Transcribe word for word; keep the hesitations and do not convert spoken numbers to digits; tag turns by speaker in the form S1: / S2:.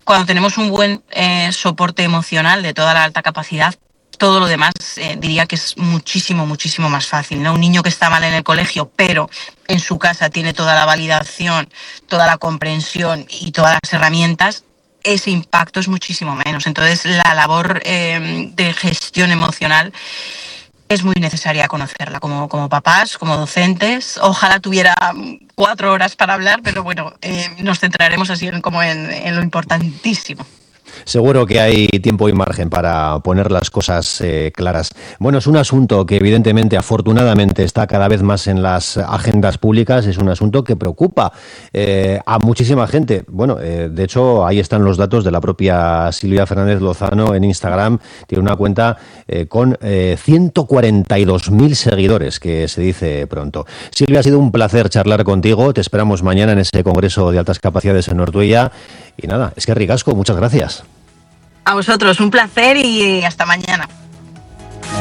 S1: cuando tenemos un buen eh, soporte emocional de toda la alta capacidad, todo lo demás eh, diría que es muchísimo, muchísimo más fácil, ¿no? Un niño que está mal en el colegio, pero en su casa tiene toda la validación, toda la comprensión y todas las herramientas, ese impacto es muchísimo menos. Entonces, la labor eh, de gestión emocional es muy necesaria conocerla como, como papás, como docentes. Ojalá tuviera cuatro horas para hablar, pero bueno, eh, nos centraremos así en, como en, en lo importantísimo.
S2: Seguro que hay tiempo y margen para poner las cosas eh, claras. Bueno, es un asunto que evidentemente, afortunadamente, está cada vez más en las agendas públicas. Es un asunto que preocupa eh, a muchísima gente. Bueno, eh, de hecho, ahí están los datos de la propia Silvia Fernández Lozano en Instagram. Tiene una cuenta eh, con eh, ciento cuarenta y dos mil seguidores, que se dice pronto. Silvia, ha sido un placer charlar contigo. Te esperamos mañana en ese Congreso de Altas Capacidades en Ortuella. Y nada, es que ricasco, muchas gracias.
S1: A vosotros, un placer y hasta mañana.